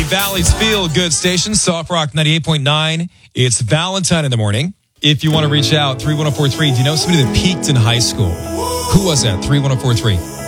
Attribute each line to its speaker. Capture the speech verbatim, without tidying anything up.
Speaker 1: Valley's Feel Good station, Soft Rock ninety-eight point nine. It's Valentine in the morning. If you want to reach out, three one zero four three. Do you know somebody that peaked in high school? Who was that? three one zero four three.